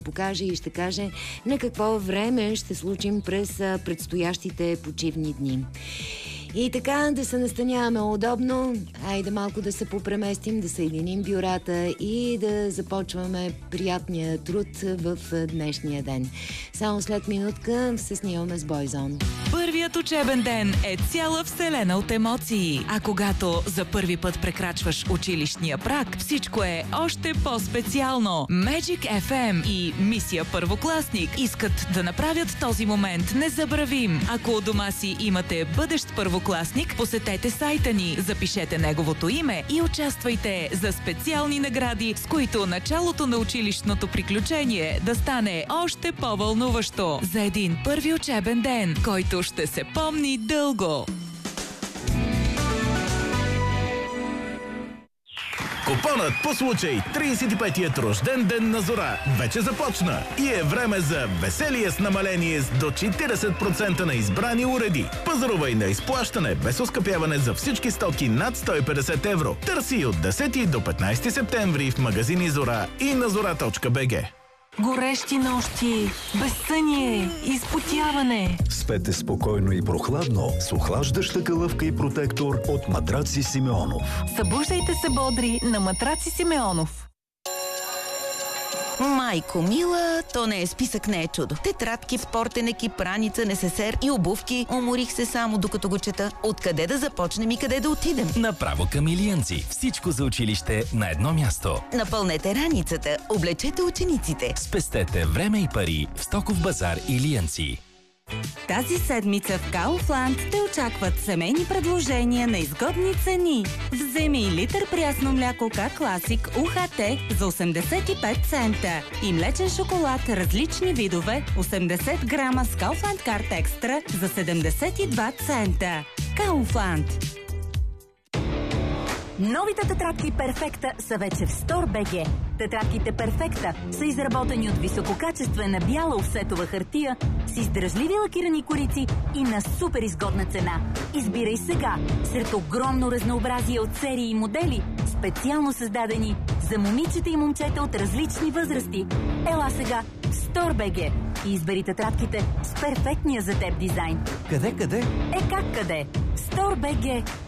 покаже и ще каже на какво време ще случим през предстоящите почивни дни. И така да се настаняваме удобно, айде малко да се попреместим, да съединим бюрата и да започваме приятния труд в днешния ден. Само след минутка се снимаме с Бойзон. Първият учебен ден е цяла вселена от емоции. А когато за първи път прекрачваш училищния праг, всичко е още по-специално. Magic FM и Мисия Първокласник искат да направят този момент незабравим. Ако у дома си имате бъдещ първокласник, посетете сайта ни, запишете неговото име и участвайте за специални награди, с които началото на училищното приключение да стане още по-вълнуващо. За един първи учебен ден, който ще се помни дълго. Купонът по случай 35-ият рожден ден на Зора вече започна и е време за веселие с намаление с до 40% на избрани уреди. Пазарувай на изплащане без оскъпяване за всички стоки над 150 евро. Търси от 10 до 15 септември в магазини Зора и на zora.bg. Горещи нощи, безсъние, изпотяване. Спете спокойно и прохладно с охлаждаща калъвка и протектор от Матраци Симеонов. Събуждайте се бодри на Матраци Симеонов. Майко мила, то не е списък, не е чудо. Тетрадки, спортен екип, раница, несесер и обувки. Уморих се само докато го чета. Откъде да започнем и къде да отидем? Направо към Илиянци. Всичко за училище на едно място. Напълнете раницата, облечете учениците. Спестете време и пари в Стоков базар Илиянци. Тази седмица в Kaufland те очакват семейни предложения на изгодни цени. Вземи литър прясно мляко К-Класик УХТ за 85 цента и млечен шоколад различни видове 80 грама с Kaufland Карт Екстра за 72 цента. Kaufland. Новите тетрадки Перфекта са вече в Store.bg. Тетрадките Перфекта са изработени от висококачествена бяла офсетова хартия с издръжливи лакирани корици и на супер изгодна цена. Избирай сега сред огромно разнообразие от серии и модели, специално създадени за момичета и момчета от различни възрасти. Ела сега в Store.bg и избери тетрадките с перфектния за теб дизайн. Къде? Как къде? Store.bg.